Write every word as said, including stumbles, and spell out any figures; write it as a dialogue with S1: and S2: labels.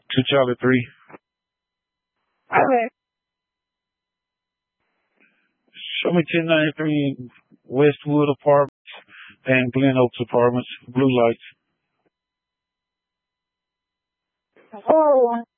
S1: Two Charlie three.
S2: Okay.
S1: Show me ten ninety-three Westwood Apartments and Glen Oaks Apartments. Blue lights.
S2: four oh one.